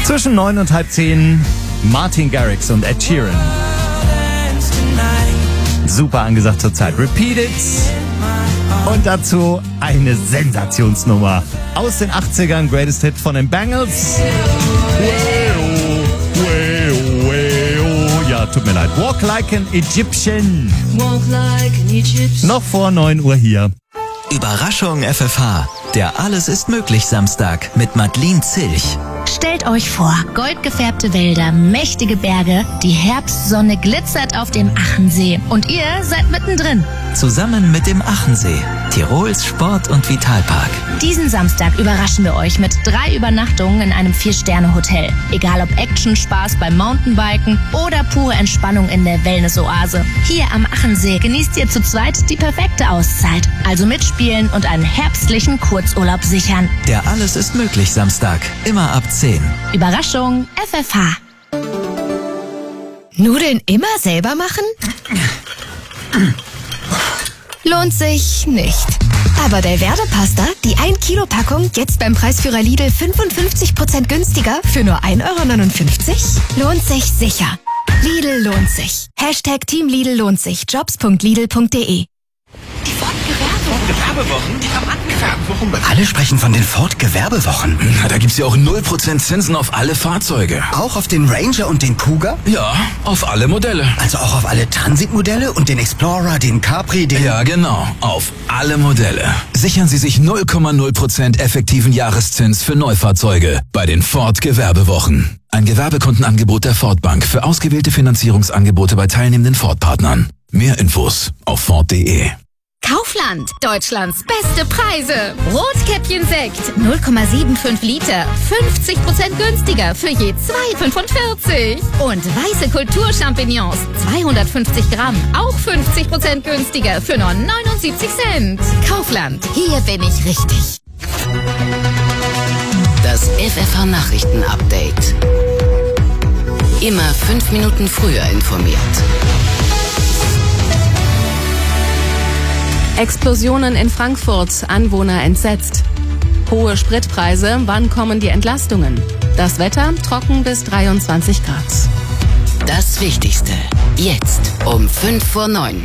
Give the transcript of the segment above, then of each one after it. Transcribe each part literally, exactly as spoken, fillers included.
Zwischen neun und halb zehn Martin Garrix und Ed Sheeran. Super angesagt zur Zeit. Repeat It. Und dazu eine Sensationsnummer aus den achtzigern, Greatest Hit von den Bangles. Ja, tut mir leid. Walk Like an Egyptian. Walk like an Egyptian. Noch vor neun Uhr hier. Überraschung F F H. Der Alles ist möglich Samstag mit Madeleine Zilch. Stellt euch vor, goldgefärbte Wälder, mächtige Berge, die Herbstsonne glitzert auf dem Achensee und ihr seid mittendrin. Zusammen mit dem Achensee, Tirols Sport- und Vitalpark. Diesen Samstag überraschen wir euch mit drei Übernachtungen in einem Vier-Sterne-Hotel. Egal ob Action, Spaß beim Mountainbiken oder pure Entspannung in der Wellness-Oase. Hier am Achensee genießt ihr zu zweit die perfekte Auszeit. Also mitspielen und einen herbstlichen Kurzurlaub sichern. Der Alles ist möglich Samstag, immer ab zehn. Überraschung F F H. Nudeln immer selber machen? Lohnt sich nicht. Aber Delverde Pasta, die ein Kilo Packung, jetzt beim Preisführer Lidl fünfundfünfzig Prozent günstiger für nur ein Euro neunundfünfzig? Lohnt sich sicher. Lidl lohnt sich. Hashtag Team Lidl lohnt sich. Jobs punkt lidl punkt de. Die Ford-Gewerbewochen, die haben Gewerbewochen. Alle sprechen von den Ford-Gewerbewochen. Na, da gibt's ja auch null Prozent Zinsen auf alle Fahrzeuge. Auch auf den Ranger und den Kuga? Ja, auf alle Modelle. Also auch auf alle Transit-Modelle und den Explorer, den Capri, den... Ja, genau, auf alle Modelle. Sichern Sie sich null Komma null Prozent effektiven Jahreszins für Neufahrzeuge bei den Ford-Gewerbewochen. Ein Gewerbekundenangebot der Ford Bank für ausgewählte Finanzierungsangebote bei teilnehmenden Ford-Partnern. Mehr Infos auf Ford punkt de. Kaufland, Deutschlands beste Preise. Rotkäppchen-Sekt, null Komma fünfundsiebzig Liter, fünfzig Prozent günstiger für je zwei Komma fünfundvierzig. Und weiße Kulturchampignons, zweihundertfünfzig Gramm, auch fünfzig Prozent günstiger für nur neunundsiebzig Cent. Kaufland, hier bin ich richtig. Das F F H-Nachrichten-Update. Immer fünf Minuten früher informiert. Explosionen in Frankfurt, Anwohner entsetzt. Hohe Spritpreise, wann kommen die Entlastungen? Das Wetter trocken bis dreiundzwanzig Grad. Das Wichtigste, jetzt um fünf vor neun.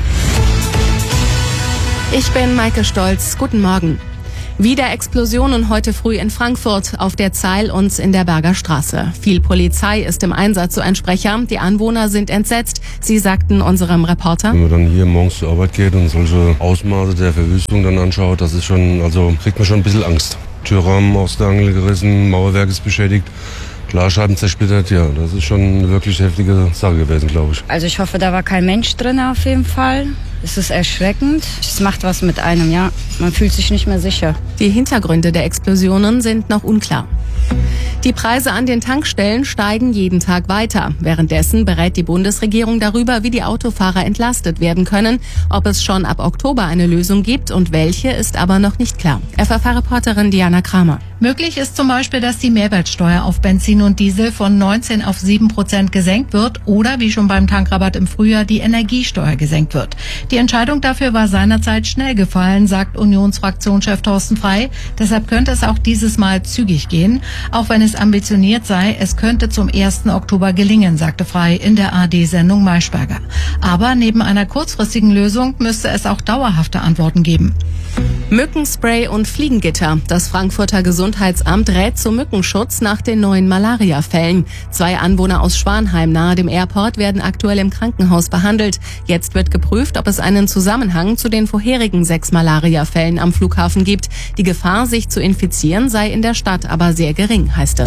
Ich bin Maike Stolz, guten Morgen. Wieder Explosionen heute früh in Frankfurt auf der Zeil und in der Berger Straße. Viel Polizei ist im Einsatz, so ein Sprecher. Die Anwohner sind entsetzt. Sie sagten unserem Reporter: Wenn man dann hier morgens zur Arbeit geht und solche Ausmaße der Verwüstung dann anschaut, das ist schon, also kriegt man schon ein bisschen Angst. Türrahmen aus der Angel gerissen, Mauerwerk ist beschädigt. Glasscheiben zersplittert, ja, das ist schon eine wirklich heftige Sache gewesen, glaube ich. Also ich hoffe, da war kein Mensch drin auf jeden Fall. Es ist erschreckend. Es macht was mit einem, ja. Man fühlt sich nicht mehr sicher. Die Hintergründe der Explosionen sind noch unklar. Die Preise an den Tankstellen steigen jeden Tag weiter. Währenddessen berät die Bundesregierung darüber, wie die Autofahrer entlastet werden können. Ob es schon ab Oktober eine Lösung gibt und welche, ist aber noch nicht klar. F F H-Reporterin Diana Kramer. Möglich ist zum Beispiel, dass die Mehrwertsteuer auf Benzin und Diesel von neunzehn auf sieben Prozent gesenkt wird oder, wie schon beim Tankrabatt im Frühjahr, die Energiesteuer gesenkt wird. Die Entscheidung dafür war seinerzeit schnell gefallen, sagt Unionsfraktionschef Thorsten Frey. Deshalb könnte es auch dieses Mal zügig gehen. Auch wenn es ambitioniert sei, es könnte zum ersten Oktober gelingen, sagte Frey in der A R D-Sendung Maischberger. Aber neben einer kurzfristigen Lösung müsste es auch dauerhafte Antworten geben. Mückenspray und Fliegengitter. Das Frankfurter Gesundheitsamt rät zum Mückenschutz nach den neuen Malaria-Fällen. Zwei Anwohner aus Schwanheim nahe dem Airport werden aktuell im Krankenhaus behandelt. Jetzt wird geprüft, ob es einen Zusammenhang zu den vorherigen sechs Malaria-Fällen am Flughafen gibt. Die Gefahr, sich zu infizieren, sei in der Stadt aber sehr gering, heißt es.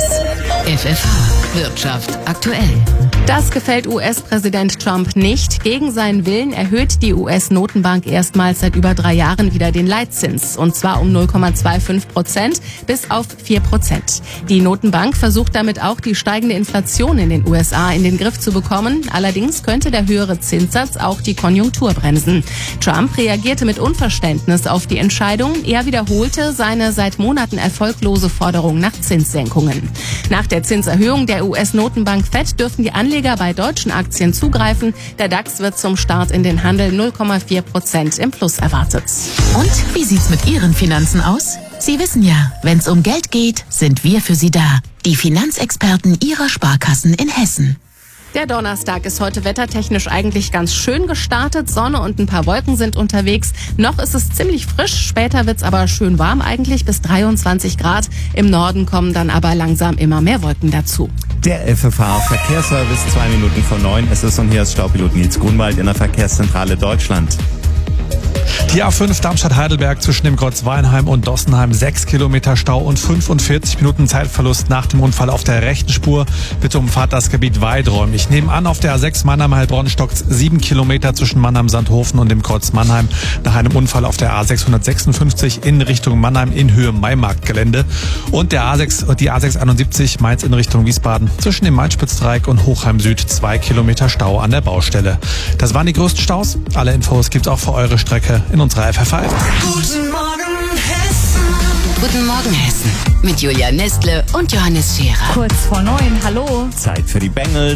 F F H Wirtschaft aktuell. Das gefällt U S-Präsident Trump nicht. Gegen seinen Willen erhöht die U S-Notenbank erstmals seit über drei Jahren wieder den Leitzins. Und zwar um null Komma fünfundzwanzig Prozent bis auf vier Prozent. Die Notenbank versucht damit auch, die steigende Inflation in den U S A in den Griff zu bekommen. Allerdings könnte der höhere Zinssatz auch die Konjunktur bremsen. Trump reagierte mit Unverständnis auf die Entscheidung. Er wiederholte seine seit Monaten erfolglose Forderung nach Zinssenkungen. Nach der Zinserhöhung der U S-Notenbank Fed dürfen die Anleger bei deutschen Aktien zugreifen. Der DAX wird zum Start in den Handel null Komma vier Prozent im Plus erwartet. Und wie sieht's mit Ihren Finanzen aus? Sie wissen ja, wenn es um Geld geht, sind wir für Sie da. Die Finanzexperten Ihrer Sparkassen in Hessen. Der Donnerstag ist heute wettertechnisch eigentlich ganz schön gestartet. Sonne und ein paar Wolken sind unterwegs. Noch ist es ziemlich frisch, später wird's aber schön warm eigentlich, bis dreiundzwanzig Grad. Im Norden kommen dann aber langsam immer mehr Wolken dazu. Der F F H-Verkehrsservice, zwei Minuten vor neun. Es ist und hier ist Staupilot Nils Grunwald in der Verkehrszentrale Deutschland. Die A fünf Darmstadt-Heidelberg zwischen dem Kreuz Weinheim und Dossenheim, sechs Kilometer Stau und fünfundvierzig Minuten Zeitverlust nach dem Unfall auf der rechten Spur. Bitte umfahrt das Gebiet weiträumig. Nebenan auf der A sechs Mannheim-Heilbronn stockt sieben Kilometer zwischen Mannheim-Sandhofen und dem Kreuz Mannheim nach einem Unfall auf der A sechshundertsechsundfünfzig in Richtung Mannheim in Höhe Maimarktgelände. Und der A sechs, die A sechs einundsiebzig Mainz in Richtung Wiesbaden zwischen dem Main-Spitz-Dreieck und Hochheim Süd, zwei Kilometer Stau an der Baustelle. Das waren die größten Staus. Alle Infos gibt's auch für eure Strecke in unserer F F A. Guten Morgen Hessen. Guten Morgen Hessen. Mit Julia Nestle und Johannes Scherer. Kurz vor neun, hallo. Zeit für die Bengals.